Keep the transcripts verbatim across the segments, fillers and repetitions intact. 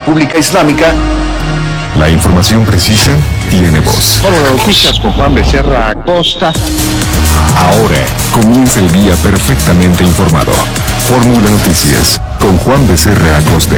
República Islámica. La información precisa tiene voz. Fórmula Noticias con Juan Becerra Acosta. Ahora comienza el día perfectamente informado. Fórmula Noticias con Juan Becerra Acosta.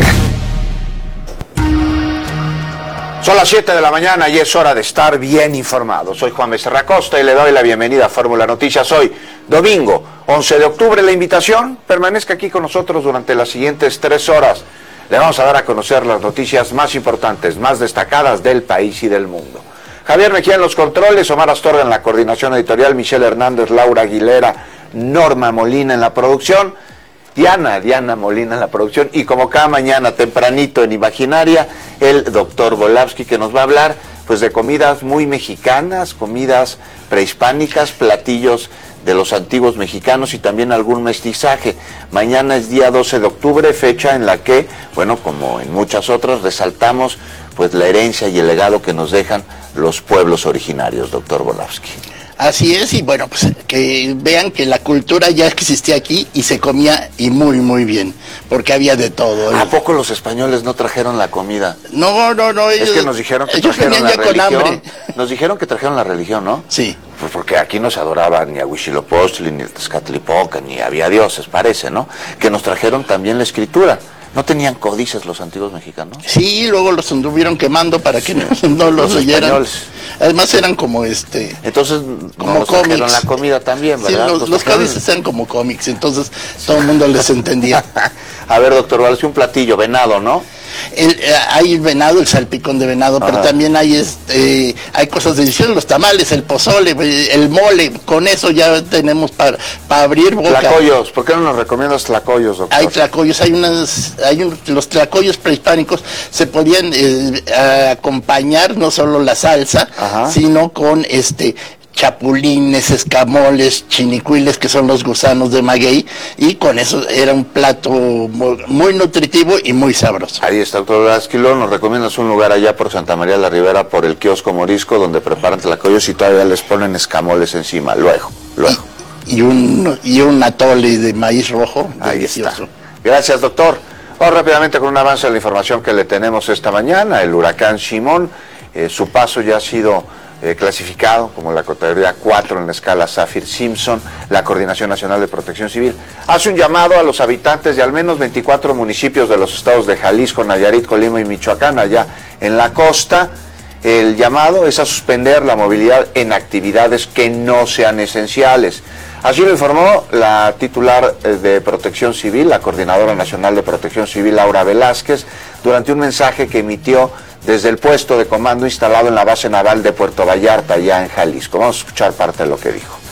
Son las siete de la mañana y es hora de estar bien informado. Soy Juan Becerra Acosta y le doy la bienvenida a Fórmula Noticias hoy, domingo, once de octubre. La invitación, permanezca aquí con nosotros durante las siguientes tres horas. Le vamos a dar a conocer las noticias más importantes, más destacadas del país y del mundo. Javier Mejía en los controles, Omar Astorga en la coordinación editorial, Michelle Hernández, Laura Aguilera, Norma Molina en la producción, Diana, Diana Molina en la producción, y como cada mañana tempranito en Imaginaria, el doctor Volavsky, que nos va a hablar pues de comidas muy mexicanas, comidas prehispánicas, platillos de los antiguos mexicanos y también algún mestizaje. Mañana es día doce de octubre, fecha en la que, bueno, como en muchas otras, resaltamos pues la herencia y el legado que nos dejan los pueblos originarios, doctor Volavsky. Así es, y bueno, pues que vean que la cultura ya existía aquí y se comía y muy, muy bien, porque había de todo. ¿A poco los españoles no trajeron la comida? No, no, no. Es ellos, que nos dijeron que trajeron la religión. Nos dijeron que trajeron la religión, ¿no? Sí. Pues porque aquí no se adoraba ni a Huitzilopochtli, ni a Tezcatlipoca, ni había dioses, parece, ¿no? Que nos trajeron también la escritura. ¿No tenían códices los antiguos mexicanos? Sí, luego los anduvieron quemando para que no, no los, los leyeran. Además eran como este... Entonces, como nos trajeron la comida también, ¿verdad? Sí, los, los códices eran como cómics, entonces todo el mundo les entendía. A ver, doctor Valle, un platillo, venado, ¿no? El, eh, hay el venado, el salpicón de venado, ajá, pero también hay este, hay cosas deliciosas, los tamales, el pozole, el mole, con eso ya tenemos para pa abrir boca. Tlacoyos, ¿por qué no nos recomiendas tlacoyos, doctor? Hay tlacoyos, hay unas, hay un, los tlacoyos prehispánicos se podían eh, acompañar no solo la salsa, ajá, sino con este chapulines, escamoles, chinicuiles, que son los gusanos de maguey, y con eso era un plato muy, muy nutritivo y muy sabroso. Ahí está, doctor Vázquilo, nos recomiendas un lugar allá por Santa María de la Ribera, por el kiosco Morisco, donde preparan tlacoyos y todavía les ponen escamoles encima, luego, luego. Y, y, un, y un atole de maíz rojo, ahí delicioso. Está. Gracias, doctor. Vamos rápidamente con un avance de la información que le tenemos esta mañana. El huracán Simón, eh, su paso ya ha sido Eh, clasificado como la categoría cuatro en la escala Saffir-Simpson. La Coordinación Nacional de Protección Civil hace un llamado a los habitantes de al menos veinticuatro municipios de los estados de Jalisco, Nayarit, Colima y Michoacán, allá en la costa. El llamado es a suspender la movilidad en actividades que no sean esenciales. Así lo informó la titular de Protección Civil, la Coordinadora Nacional de Protección Civil, Laura Velázquez, durante un mensaje que emitió desde el puesto de comando instalado en la base naval de Puerto Vallarta, allá en Jalisco. Vamos a escuchar parte de lo que dijo.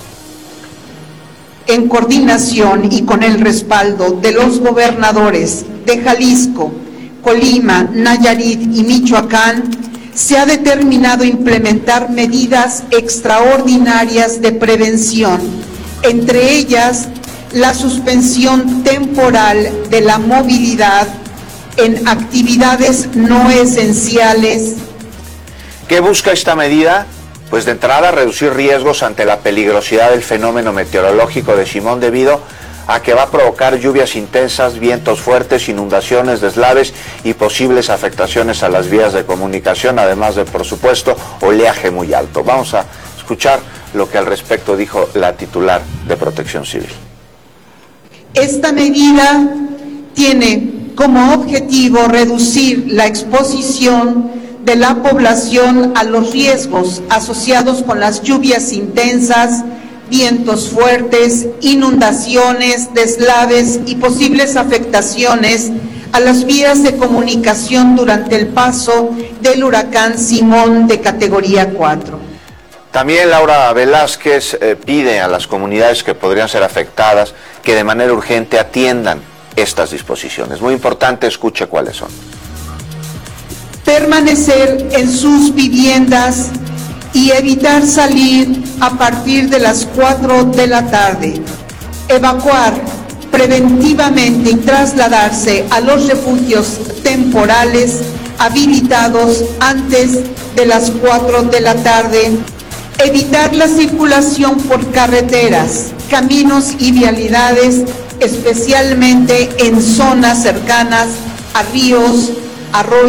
En coordinación y con el respaldo de los gobernadores de Jalisco, Colima, Nayarit y Michoacán, se ha determinado implementar medidas extraordinarias de prevención, entre ellas la suspensión temporal de la movilidad en actividades no esenciales. ¿Qué busca esta medida? Pues de entrada reducir riesgos ante la peligrosidad del fenómeno meteorológico de Simón debido a que va a provocar lluvias intensas, vientos fuertes, inundaciones, deslaves y posibles afectaciones a las vías de comunicación, además de, por supuesto, oleaje muy alto. Vamos a escuchar lo que al respecto dijo la titular de Protección Civil. Esta medida tiene como objetivo reducir la exposición de la población a los riesgos asociados con las lluvias intensas, vientos fuertes, inundaciones, deslaves y posibles afectaciones a las vías de comunicación durante el paso del huracán Simón de categoría cuatro. También Laura Velázquez eh, pide a las comunidades que podrían ser afectadas que de manera urgente atiendan estas disposiciones. Muy importante, escuche cuáles son. Permanecer en sus viviendas y evitar salir a partir de las cuatro de la tarde. Evacuar preventivamente y trasladarse a los refugios temporales habilitados antes de las cuatro de la tarde. Evitar la circulación por carreteras, caminos y vialidades, especialmente en zonas cercanas a ríos, arroyos,